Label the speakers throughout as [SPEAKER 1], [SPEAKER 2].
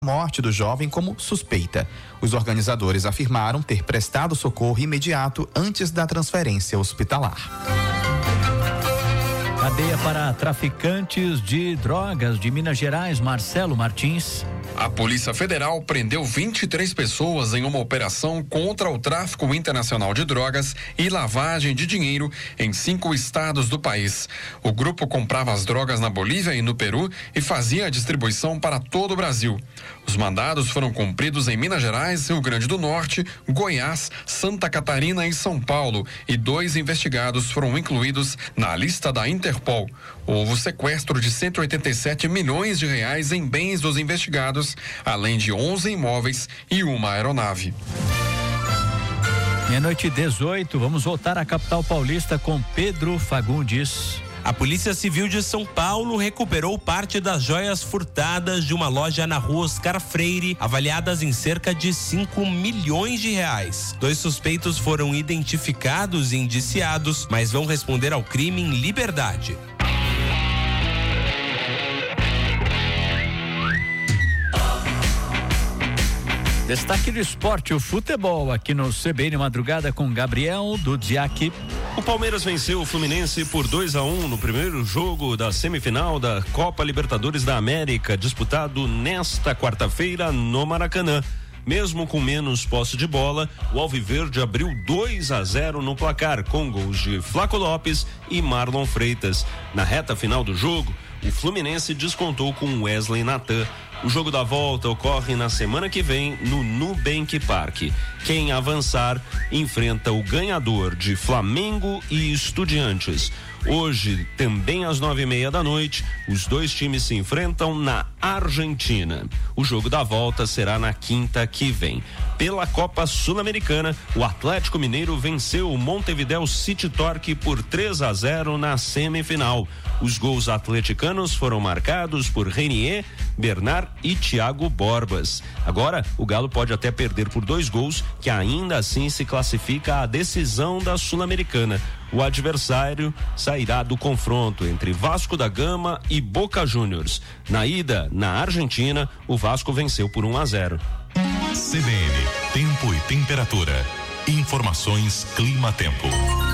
[SPEAKER 1] morte do jovem como suspeita. Os organizadores afirmaram ter prestado socorro imediato antes da transferência hospitalar.
[SPEAKER 2] Cadeia para traficantes de drogas de Minas Gerais, Marcelo Martins.
[SPEAKER 3] A Polícia Federal prendeu 23 pessoas em uma operação contra o tráfico internacional de drogas e lavagem de dinheiro em 5 estados do país. O grupo comprava as drogas na Bolívia e no Peru e fazia a distribuição para todo o Brasil. Os mandados foram cumpridos em Minas Gerais, Rio Grande do Norte, Goiás, Santa Catarina e São Paulo, e 2 investigados foram incluídos na lista da Interpol. Houve o sequestro de 187 milhões de reais em bens dos investigados, além de 11 imóveis e uma aeronave.
[SPEAKER 2] 12:18, vamos voltar à capital paulista com Pedro Fagundes.
[SPEAKER 4] A Polícia Civil de São Paulo recuperou parte das joias furtadas de uma loja na rua Oscar Freire, avaliadas em cerca de 5 milhões de reais. 2 suspeitos foram identificados e indiciados, mas vão responder ao crime em liberdade.
[SPEAKER 2] Destaque do esporte, o futebol, aqui no CBN Madrugada com Gabriel Dudziak.
[SPEAKER 5] O Palmeiras venceu o Fluminense por 2-1 no primeiro jogo da semifinal da Copa Libertadores da América, disputado nesta quarta-feira no Maracanã. Mesmo com menos posse de bola, o Alviverde abriu 2-0 no placar, com gols de Flaco Lopes e Marlon Freitas. Na reta final do jogo, o Fluminense descontou com Wesley Natan. O jogo da volta ocorre na semana que vem no Nubank Park. Quem avançar enfrenta o ganhador de Flamengo e Estudiantes. Hoje, também às 9:30 da noite, os 2 times se enfrentam na Argentina. O jogo da volta será na quinta que vem. Pela Copa Sul-Americana, o Atlético Mineiro venceu o Montevideo City Torque por 3-0 na semifinal. Os gols atleticanos foram marcados por Renier, Bernard e Thiago Borbas. Agora, o Galo pode até perder por 2 gols, que ainda assim se classifica à decisão da Sul-Americana. O adversário sairá do confronto entre Vasco da Gama e Boca Juniors. Na ida, na Argentina, o Vasco venceu por 1-0.
[SPEAKER 6] CBN, tempo e temperatura. Informações Clima-Tempo.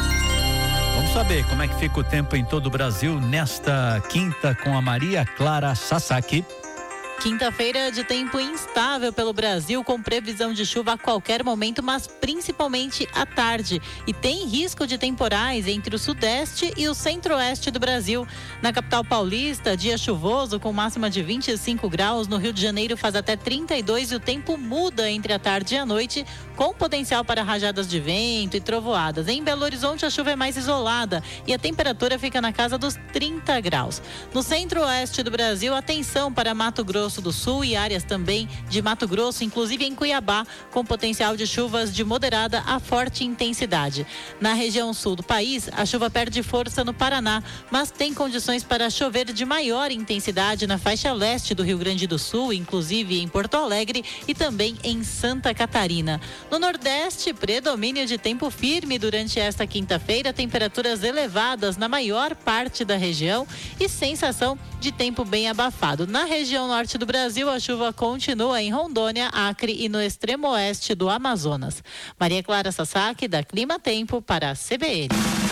[SPEAKER 2] Vamos saber como é que fica o tempo em todo o Brasil nesta quinta com a Maria Clara Sasaki.
[SPEAKER 7] Quinta-feira de tempo instável pelo Brasil, com previsão de chuva a qualquer momento, mas principalmente à tarde. E tem risco de temporais entre o sudeste e o centro-oeste do Brasil. Na capital paulista, dia chuvoso com máxima de 25 graus. No Rio de Janeiro faz até 32 e o tempo muda entre a tarde e a noite, com potencial para rajadas de vento e trovoadas. Em Belo Horizonte a chuva é mais isolada e a temperatura fica na casa dos 30 graus. No centro-oeste do Brasil, atenção para Mato Grosso do Sul e áreas também de Mato Grosso, inclusive em Cuiabá, com potencial de chuvas de moderada a forte intensidade. Na região sul do país, a chuva perde força no Paraná, mas tem condições para chover de maior intensidade na faixa leste do Rio Grande do Sul, inclusive em Porto Alegre e também em Santa Catarina. No Nordeste, predomínio de tempo firme durante esta quinta-feira, temperaturas elevadas na maior parte da região e sensação de tempo bem abafado. Na região norte do Brasil, a chuva continua em Rondônia, Acre e no extremo oeste do Amazonas. Maria Clara Sasaki, da Clima Tempo, para a CBN.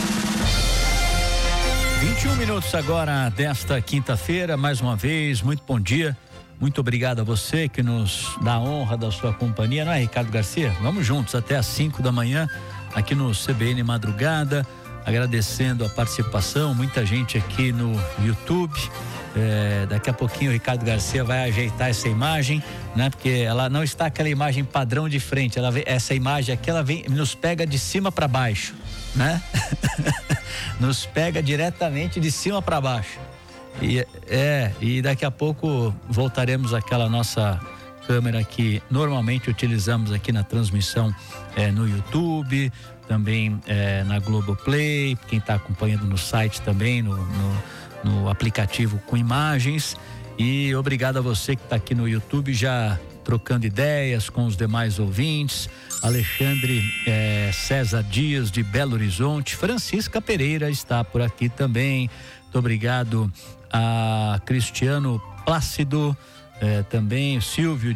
[SPEAKER 2] 21 minutos agora desta quinta-feira, mais uma vez, muito bom dia. Muito obrigado a você que nos dá a honra da sua companhia, não é, Ricardo Garcia? Vamos juntos até às 5 da manhã, aqui no CBN Madrugada, agradecendo a participação, muita gente aqui no YouTube. Daqui a pouquinho o Ricardo Garcia vai ajeitar essa imagem, né? Porque ela não está aquela imagem padrão de frente, essa imagem aqui, ela nos pega de cima para baixo, né? Nos pega diretamente de cima para baixo. E daqui a pouco voltaremos àquela nossa câmera que normalmente utilizamos aqui na transmissão no YouTube, também na Globoplay, quem está acompanhando no site também, no aplicativo com imagens. E obrigado a você que está aqui no YouTube já trocando ideias com os demais ouvintes. Alexandre César Dias de Belo Horizonte, Francisca Pereira está por aqui também. Muito obrigado a Cristiano Plácido, também o Silvio